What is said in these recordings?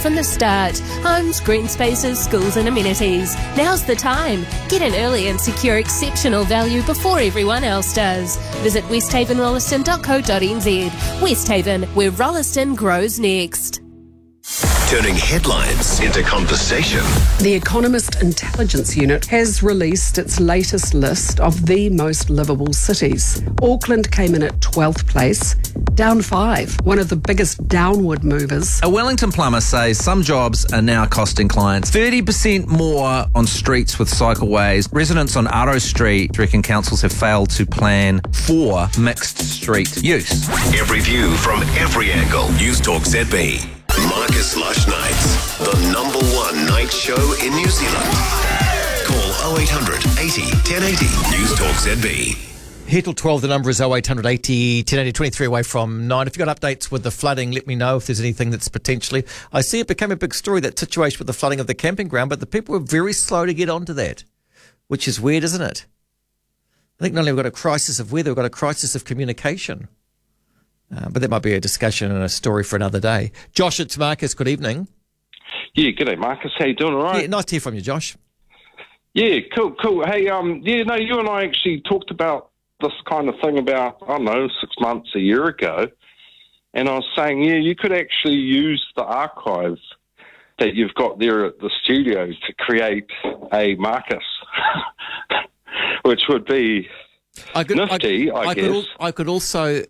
From the start, homes, green spaces, schools and amenities. Now's the time. Get in early and secure exceptional value before everyone else does. Visit westhavenrolliston.co.nz. Westhaven, where Rolliston grows next. Turning headlines into conversation. The Economist Intelligence Unit has released its latest list of the most livable cities. Auckland came in at 12th place, down 5, one of the biggest downward movers. A Wellington plumber says some jobs are now costing clients 30% more on streets with cycleways. Residents on Arrow Street reckon councils have failed to plan for mixed street use. Every view from every angle. News Talk ZB. Marcus Lush Nights, the #1 night show in New Zealand. Call 0800 80 1080. News Talk ZB. Here till 12, the number is 0800 80 1080, 23 away from 9. If you've got updates with the flooding, let me know if there's anything that's potentially... I see it became a big story, that situation with the flooding of the camping ground, but the people were very slow to get onto that, which is weird, isn't it? I think not only have we got a crisis of weather, we've got a crisis of communication. But that might be a discussion and a story for another day. Josh, it's Marcus. Good evening. Yeah, g'day, Marcus. How you doing? All right? Yeah, nice to hear from you, Josh. Yeah, cool. Hey, you and I actually talked about this kind of thing about, 6 months, a year ago. And I was saying, you could actually use the archive that you've got there at the studio to create a Marcus, which would be nifty, I guess. I could also,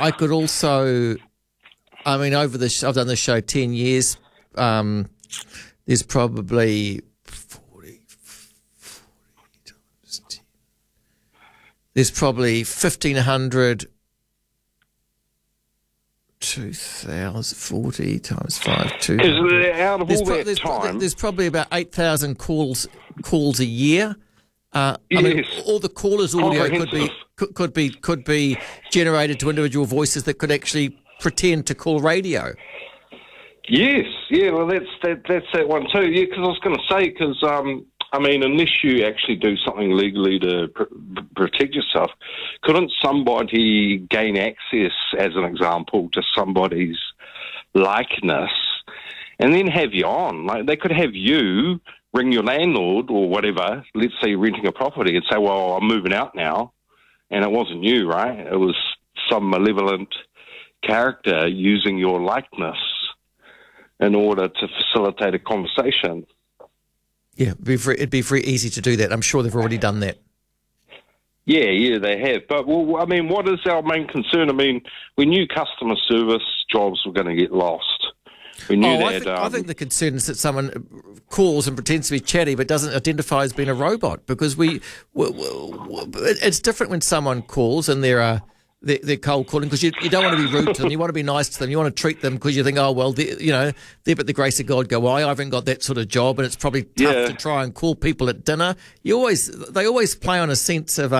I mean, I've done this show 10 years. There's probably 40 times 10. There's probably 1,500, 2,000, 40 times 5, 2. Because out of all that time... There's probably about 8,000 calls a year. Yes. I mean, all the callers' audio could be generated to individual voices that could actually pretend to call radio. Yes, yeah, well, that's that one too. Yeah, because I was going to say, unless you actually do something legally to protect yourself, couldn't somebody gain access, as an example, to somebody's likeness and then have you on? Like, they could have you ring your landlord or whatever, let's say you're renting a property, and say, well, I'm moving out now. And it wasn't you, right? It was some malevolent character using your likeness in order to facilitate a conversation. Yeah, it'd be very easy to do that. I'm sure they've already done that. Yeah, they have. But, what is our main concern? I mean, we knew customer service jobs were going to get lost. We knew that. I think the concern is that someone calls and pretends to be chatty but doesn't identify as being a robot, because it's different when someone calls and they're cold calling, because you don't want to be rude to them. You want to be nice to them. You want to treat them because you think, oh, well, they're but the grace of God go, I haven't got that sort of job, and it's probably tough to try and call people at dinner. They always play on a sense of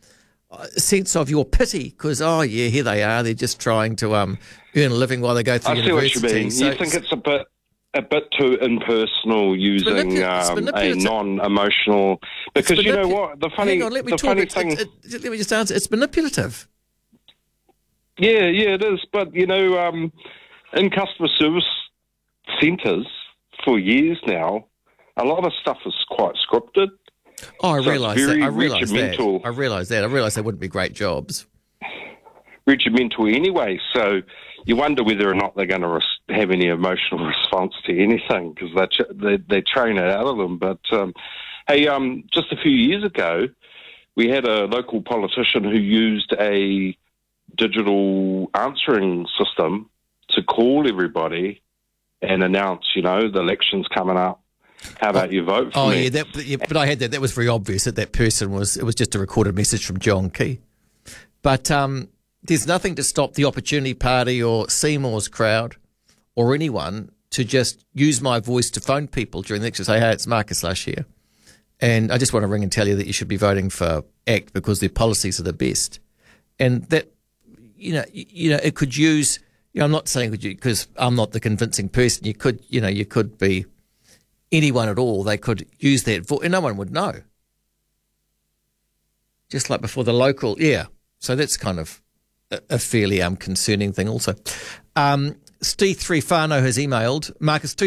your pity, because, here they are. They're just trying to earn a living while they go through university. I see what you mean. So, you think it's a bit too impersonal using a non-emotional... Because you know what? The funny thing... Let me just answer. It's manipulative. Yeah, it is. But, in customer service centres for years now, a lot of stuff is quite scripted. Oh, I realise that. I realise that. I realise they wouldn't be great jobs. Regimental anyway, so you wonder whether or not they're going to have any emotional response to anything, because they train it out of them. But, just a few years ago, we had a local politician who used a digital answering system to call everybody and announce, the election's coming up. How about you vote for me? But I had that. That was very obvious that person was. It was just a recorded message from John Key. But there's nothing to stop the Opportunity Party or Seymour's crowd or anyone to just use my voice to phone people during the election. Say, hey, it's Marcus Lush here, and I just want to ring and tell you that you should be voting for ACT because their policies are the best. And that, it could use. I'm not saying because I'm not the convincing person. You could be anyone at all. They could use that voice, and no one would know. Just like before the local, So that's kind of a fairly concerning thing also. Steve Three Whānau has emailed, Marcus,